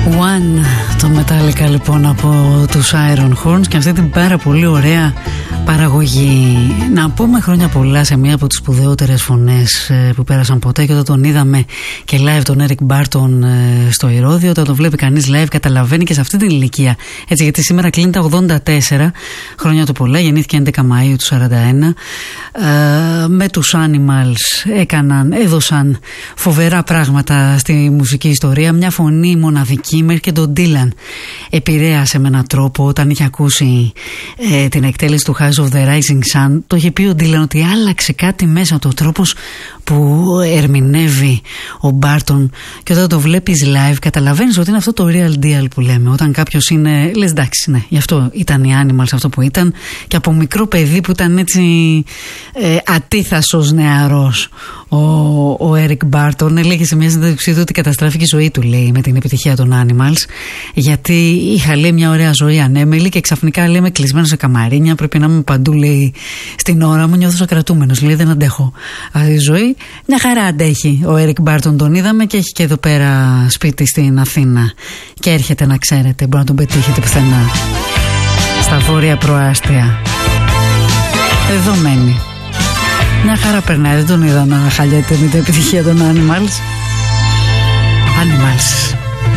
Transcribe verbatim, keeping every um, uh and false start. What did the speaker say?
One, το Metallica λοιπόν από τους Iron Horns και αυτή την πάρα πολύ ωραία παραγωγή. Να πούμε χρόνια πολλά σε μία από τις σπουδαιότερες φωνές που πέρασαν ποτέ, και όταν τον είδαμε και live τον Eric Barton στο Ηρώδειο, όταν τον βλέπει κανείς live καταλαβαίνει και σε αυτή την ηλικία, έτσι, γιατί σήμερα κλείνει τα ογδόντα τέσσερα χρόνια του πολλά, γεννήθηκε έντεκα Μαΐου του σαράντα ένα. Με τους Animals έκαναν, έδωσαν φοβερά πράγματα στη μουσική ιστορία, μια φωνή μοναδική. Μέχρι και τον Dylan επηρέασε με έναν τρόπο. Όταν είχε ακούσει ε, την εκτέλεση του House of the Rising Sun, το είχε πει ο Dylan ότι άλλαξε κάτι μέσα από το τρόπος που ερμηνεύει ο Barton, και όταν το βλέπεις live καταλαβαίνεις ότι είναι αυτό το real deal που λέμε, όταν κάποιος είναι, λες εντάξει, ναι, γι' αυτό ήταν οι Animals αυτό που ήταν, και από μικρό παιδί που ήταν έτσι ε, ατίθασος νεαρός ο, ο Eric Barton έλεγε σε μια συνέντευξή του ότι καταστράφηκε η ζωή του, λέει, με την επιτυχία των Animals, γιατί είχα, λέει, μια ωραία ζωή ανέμελη και ξαφνικά, λέει, είμαι κλεισμένο σε καμαρίνια, πρέπει να είμαι παντού, λέει, στην ώρα μου, νιώθω σαν κρατούμενος, λέει, δεν αντέχω αυτή τη ζωή. Μια χαρά αντέχει ο Eric Barton, τον είδαμε και έχει και εδώ πέρα σπίτι στην Αθήνα και έρχεται, να ξέρετε, μπορεί να τον πετύχετε πουθενά, στα βόρεια προάστια. Εδώ μένει. Μια χαρά περνάει, δεν τον είδα να χαλιέται με την επιτυχία των Animals. Animals.